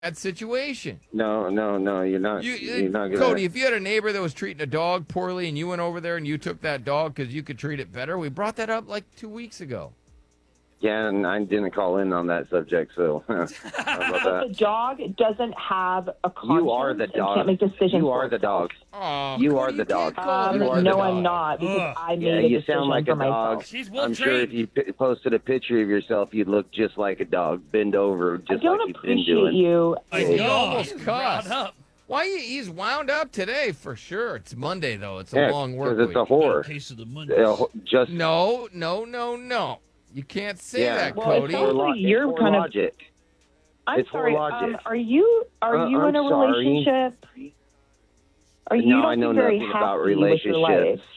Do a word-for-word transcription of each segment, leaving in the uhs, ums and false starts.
bad situation. No, no, no. You're not. You, you're not gonna. Cody, if you had a neighbor that was treating a dog poorly and you went over there and you took that dog because you could treat it better, we brought that up like two weeks ago. Yeah, and I didn't call in on that subject, so how about that? The dog doesn't have a conscience. You are the and dog. can't make decisions. You for are the itself. dog. Oh, You Cody, are the you dog. can't call Um, her You are the the no, dog. I'm not because Ugh. I made Yeah, a you decision sound like for a dog. myself. She's well I'm sure if trained. you p- posted a picture of yourself, you'd look just like a dog, bend over, I just don't like you've been appreciate doing. you. My He God. almost He's cussed. riled up. Why you, he's wound up today for sure. It's Monday though. It's a Yeah, long work because week. it's a whore. Case of the Uh, Mondays. ho- just No, no, no, no. You can't say Yeah. that, Well, it Cody. sounds for lo- like you're it's for kind of- logic. I'm It's for sorry. logic. Um, are you are Uh, you I'm in a sorry. relationship? Are you No, don't I know seem very nothing happy about with your relationships. life?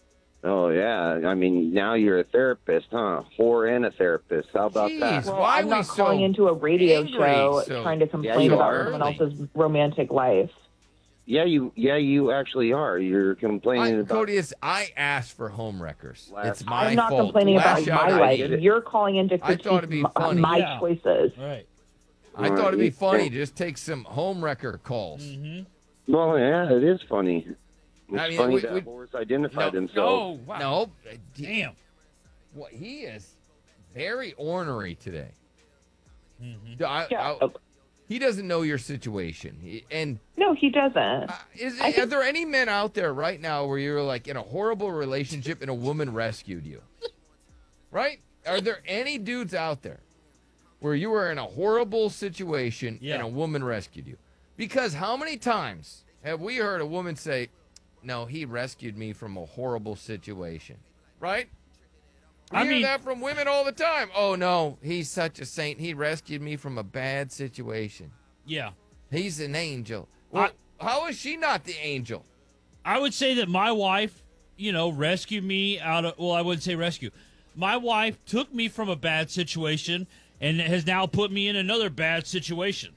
Oh yeah, I mean now you're a therapist, huh? Whore and a therapist. How about Jeez. that? Well, Why I'm we not so calling into a radio angry show so- trying to Yeah, complain you about are. someone else's romantic life. Yeah, you yeah you actually are. You're complaining I, about. Cody, it's, I asked for home wreckers. Last- It's my I'm not fault. complaining Lash about out my at life. me. get it. You're calling into I critique thought it'd be my, funny. my Yeah. choices. Right. I thought it'd be Right. funny to just take some home wrecker calls. Mm-hmm. Well, yeah, it is funny. It's I mean, funny we- that we- whores identify No, themselves. Oh, wow. No, he- Damn. what he is very ornery today. Mm-hmm. I- Yeah. I- he doesn't know your situation, He- and No, he doesn't. uh, is I are think- there any men out there right now where you're like in a horrible relationship and a woman rescued you? Right? Are there any dudes out there where you were in a horrible situation Yeah. and a woman rescued you? Because how many times have we heard a woman say, "No, he rescued me from a horrible situation," right? We I hear mean- that from women all the time. Oh no, he's such a saint. He rescued me from a bad situation. Yeah. He's an angel. Well, how is she not the angel? I would say that my wife, you know, rescued me out of, well, I wouldn't say rescue. My wife took me from a bad situation and has now put me in another bad situation.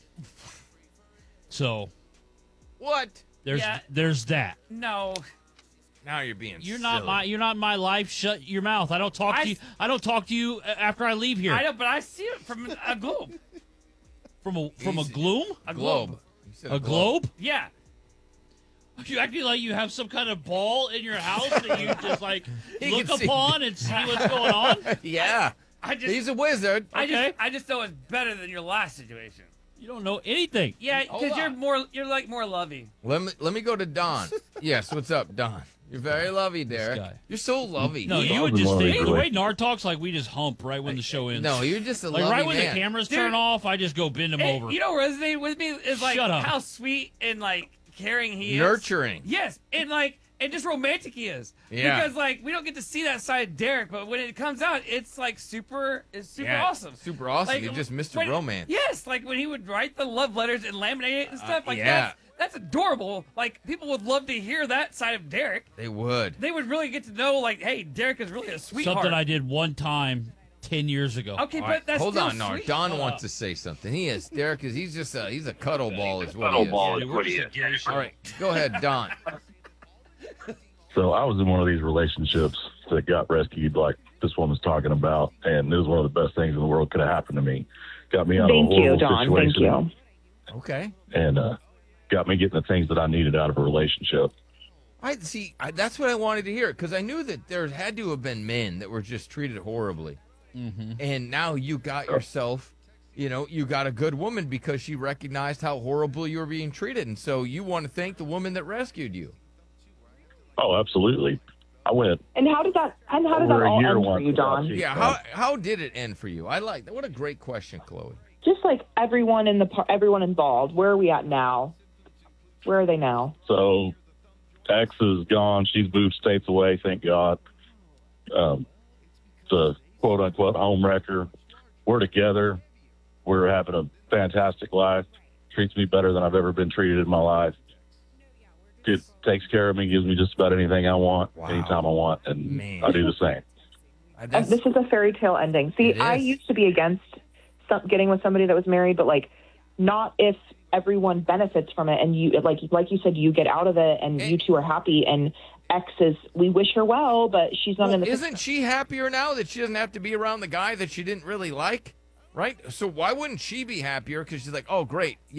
So What? there's Yeah. there's that. No. Now you're being You're not silly. my you're not my life. Shut your mouth. I don't talk I- to you. I don't talk to you a- after I leave here. I know, but I see it from a globe. From a from a Easy. gloom? A globe. globe. You said A globe? Yeah. You acting like you have some kind of ball in your house that you just like He look can see- upon and see what's going on? Yeah. I just, He's a wizard. I Okay. just, I just know it's better than your last situation. You don't know anything. Yeah, Hold because you're on. more, you're like more lovey. Let me let me go to Don. Yes, what's up, Don? You're very lovey, Derek. guy. You're so lovey. No, You- you would was in just one of think these the way relations- Nard talks, like we just hump right when the show ends. No, you're just a like lovey right when man. the cameras Dude. turn off, I just go bend him Hey, over. you know what resonated with me is like Shut up. how sweet and like caring he is. Nurturing. Yes, and like and just romantic he is. Yeah. Because like we don't get to see that side of Derek, but when it comes out, it's like super, it's super Yeah, awesome. Super awesome. Like, You're just Mister when- Romance. Yes, like when he would write the love letters and laminate it and stuff. like Uh, yeah. that's that's adorable. Like people would love to hear that side of Derek. They would. They would really get to know like, hey, Derek is really a sweetheart. Something I did one time ten years ago. Okay, All but right, that's hold still on, Nard. sweet. Don Shut wants up. to say something. He is. Derek is. He's just a. He's a cuddle ball, is what Cuddle he is. ball. Yeah, we're just a gay show. All right, go ahead, Don. So I was in one of these relationships that got rescued, like this woman's talking about, and it was one of the best things in the world could have happened to me. Got me out Thank of a you, horrible Don. Thank situation, you. Okay. and uh, got me getting the things that I needed out of a relationship. I see. I, that's what I wanted to hear because I knew that there had to have been men that were just treated horribly, Mm-hmm. and now you got yourself. You know, you got a good woman because she recognized how horrible you were being treated, and so you want to thank the woman that rescued you. Oh, absolutely. I went And how did that? And how did that over a all year end for once you, without Don? cheating. Yeah. How how did it end for you? I like that. What a great question, Chloe. Just like everyone in the par- everyone involved. Where are we at now? Where are they now? So, ex is gone. She's moved states away, thank God. Um, it's a quote unquote home wrecker. We're together. We're having a fantastic life. Treats me better than I've ever been treated in my life. It takes care of me, gives me just about anything I want, Wow. anytime I want, and Man. I do the same. Uh, Uh, that's- this is a fairy tale ending. See, It I is. used to be against some, getting with somebody that was married, but like not if everyone benefits from it and you like like you said you get out of it and And- you two are happy and X is we wish her well, but she's not well, in the isn't she happier now that she doesn't have to be around the guy that she didn't really like? right? So why wouldn't she be happier? Because she's like, oh, great.